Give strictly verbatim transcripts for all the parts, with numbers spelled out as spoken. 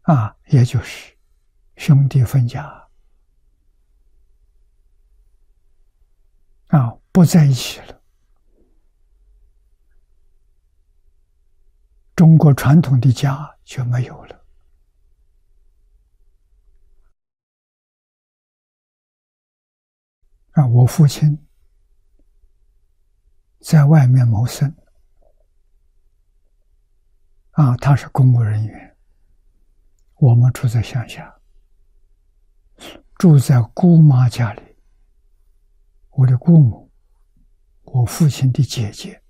啊，也就是兄弟分家啊，不在一起了。中国传统的家就没有了。啊，我父亲在外面谋生，啊，他是公务人员，我们住在乡下，住在姑妈家里。我的姑母，我父亲的姐姐，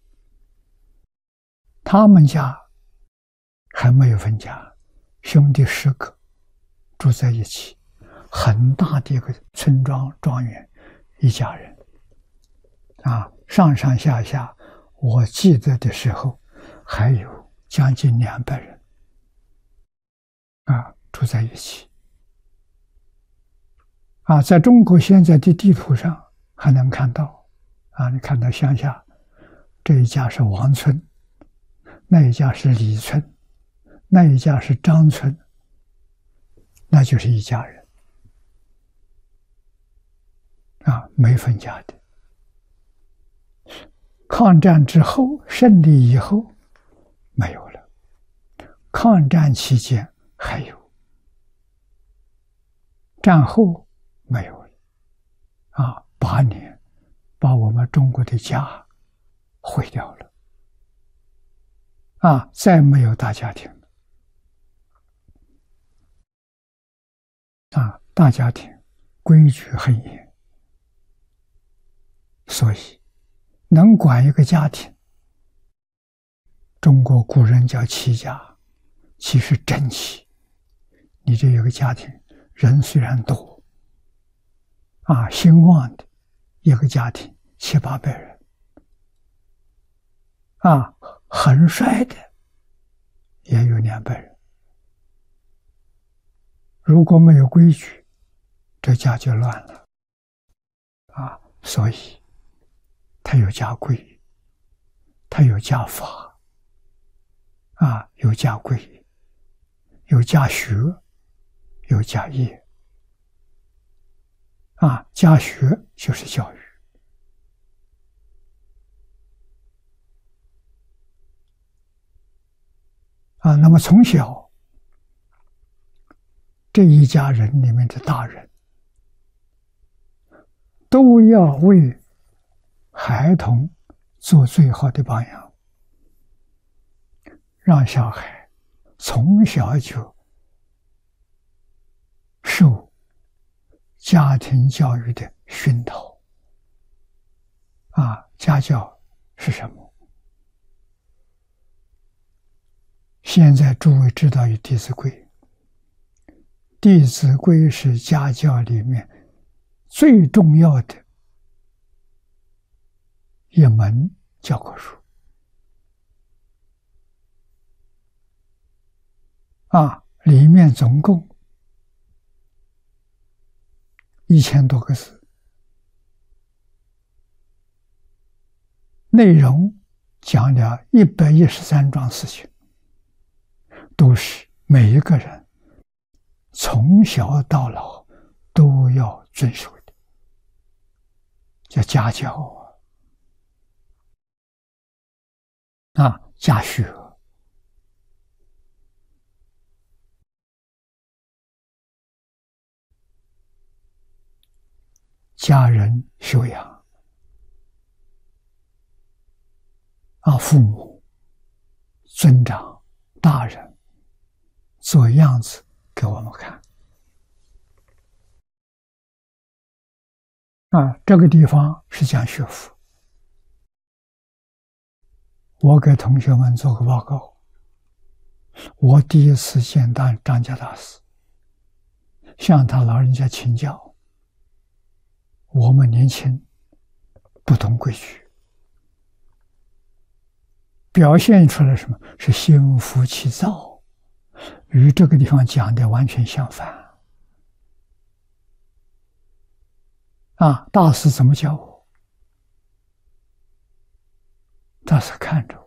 他们家还没有分家，兄弟十个住在一起，很大的一个村庄庄园，一家人啊，上上下下，我记得的时候还有将近两百人啊住在一起啊，在中国现在的地图上还能看到啊，你看到乡下这一家是王村，那一家是李村，那一家是张村，那就是一家人啊，没分家的。抗战之后，胜利以后没有了，抗战期间还有，战后没有了啊，八年把我们中国的家毁掉了啊，再没有大家庭了啊，大家庭规矩很严，所以能管一个家庭，中国古人叫齐家，其实真齐。你这有个家庭，人虽然多啊，兴旺的一个家庭七八百人啊，很衰的也有两百人。如果没有规矩，这家就乱了啊。所以他有家规，他有家法啊，有家规，有家学，有家业啊。家学就是教育啊。那么从小这一家人里面的大人都要为孩童做最好的榜样，让小孩从小就受家庭教育的熏陶啊。家教是什么？现在诸位知道有《弟子规》，《弟子规》是家教里面最重要的一门教科书啊，里面总共一千多个字，内容讲了一百一十三桩事情，都是每一个人从小到老都要遵守的，叫家教啊，啊，家学。家人修养啊，父母尊长大人做样子给我们看啊。这个地方是讲学佛，我给同学们做个报告。我第一次见到张家大师，向他老人家请教。我们年轻不懂规矩，表现出来什么？是心浮气躁，与这个地方讲的完全相反啊！大师怎么教我？大师看着